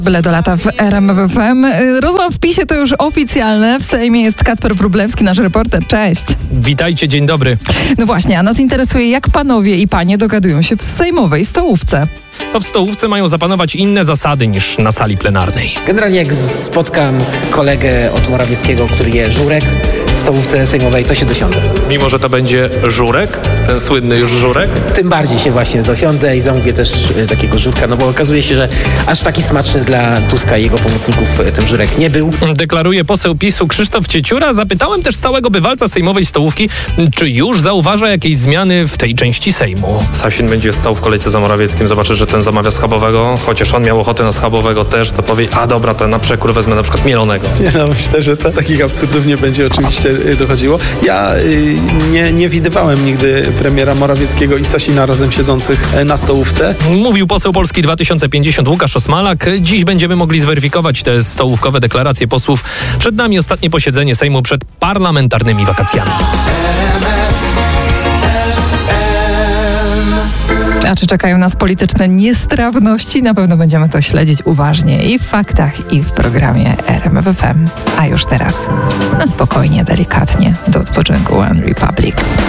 Byle do lata w RMF FM. Rozłam w PiS-ie to już oficjalne. W Sejmie jest Kacper Wróblewski, nasz reporter. Cześć. Witajcie, dzień dobry. No właśnie, a nas interesuje, jak panowie i panie dogadują się w sejmowej stołówce. No w stołówce mają zapanować inne zasady niż na sali plenarnej. Generalnie jak spotkam kolegę od Morawieckiego, który je żurek w stołówce sejmowej, to się dosiądę. Mimo że to będzie żurek, ten słynny już żurek? Tym bardziej się właśnie dosiądę i zamówię też takiego żurka, no bo okazuje się, że aż taki smaczny dla Tuska i jego pomocników ten żurek nie był. Deklaruje poseł PiS-u Krzysztof Cieciura. Zapytałem też stałego bywalca sejmowej stołówki, czy już zauważa jakieś zmiany w tej części Sejmu. Sasin będzie stał w kolejce za Morawieckim, zobaczy, że ten zamawia schabowego, chociaż on miał ochotę na schabowego też, to powie, a dobra, to na przekór wezmę na przykład mielonego. Nie, no myślę, że takich absurdów nie będzie oczywiście dochodziło. Ja nie widywałem nigdy premiera Morawieckiego i Sasina razem siedzących na stołówce. Mówił poseł Polski 2050 Łukasz Osmalak. Dziś będziemy mogli zweryfikować te stołówkowe deklaracje posłów. Przed nami ostatnie posiedzenie Sejmu przed parlamentarnymi wakacjami. A czy czekają nas polityczne niestrawności? Na pewno będziemy to śledzić uważnie i w faktach, i w programie RMF FM. A już teraz, na spokojnie, delikatnie, do odpoczynku One Republic.